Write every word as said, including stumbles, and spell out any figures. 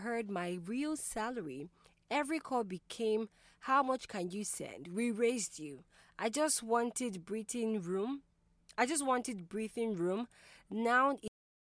heard my real salary, every call became, how much can you send? We raised you. I just wanted breathing room. I just wanted breathing room. Now